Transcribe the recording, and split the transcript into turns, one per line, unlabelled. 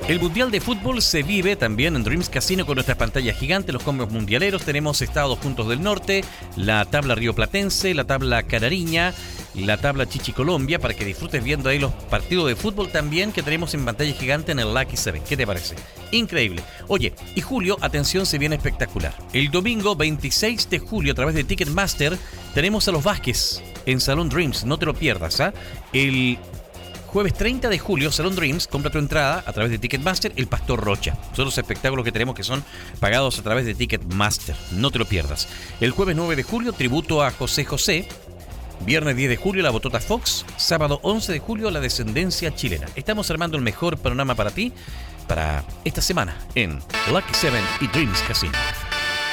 El Mundial de Fútbol se vive también en Dreams Casino con nuestras pantallas gigantes, los combos mundialeros. Tenemos Estados Juntos del Norte, la tabla rioplatense, la tabla canariña, la tabla Chichi Colombia, para que disfrutes viendo ahí los partidos de fútbol también que tenemos en pantalla gigante en el Lucky 7. ¿Qué te parece? Increíble. Oye, y julio, atención, se viene espectacular. El domingo 26 de julio, a través de Ticketmaster, tenemos a los Vázquez en Salón Dreams. No te lo pierdas, ¿ah? El jueves 30 de julio, Salón Dreams, compra tu entrada a través de Ticketmaster, El Pastor Rocha. Son los espectáculos que tenemos que son pagados a través de Ticketmaster. No te lo pierdas. El jueves 9 de julio, tributo a José José. Viernes 10 de julio, La Botota Fox. Sábado 11 de julio, La Descendencia Chilena. Estamos armando el mejor panorama para ti para esta semana en Lucky 7 y Dreams Casino.